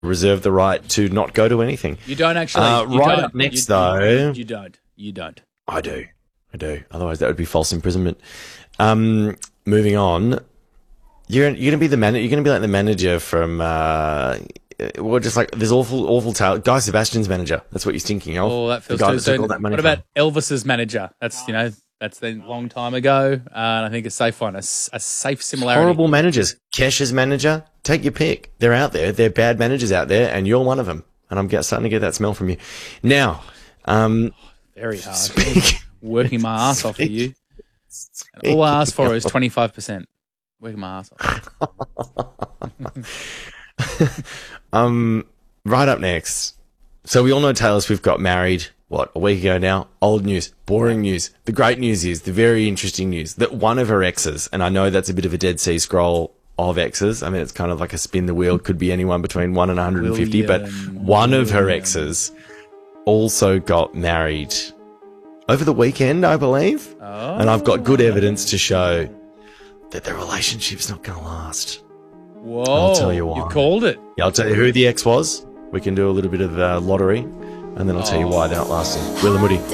reserve the right to not go to anything. You don't actually. Right up next, though. You don't. I do. Otherwise, that would be false imprisonment. Moving on. You're going to be the You're going to be like the manager from. Well, just like there's awful tale. Guy Sebastian's manager. That's what you're thinking of. Oh, that feels the guy too that took soon. all that money What about from. Elvis's manager? That's a long time ago, and I think a safe one, a safe similarity. Horrible managers. Kesh's manager. Take your pick. They're out there. They're bad managers out there, and you're one of them. And I'm starting to get that smell from you. Now, very hard. Working my ass off for you. And all I asked for is 25%. Working my ass off. Right up next. So we all know Taylor Swift got married, a week ago now? Old news. Boring news. The great news is, the very interesting news, that one of her exes, and I know that's a bit of a Dead Sea Scroll of exes. I mean, it's kind of like a spin the wheel. Could be anyone between 1 and 150, but one of her exes also got married over the weekend, I believe. Oh. And I've got good evidence to show that the relationship's not going to last. Whoa. I'll tell you why. You called it. Yeah, I'll tell you who the ex was. We can do a little bit of lottery, and then I'll tell you why they're not lasting. Will and Woody.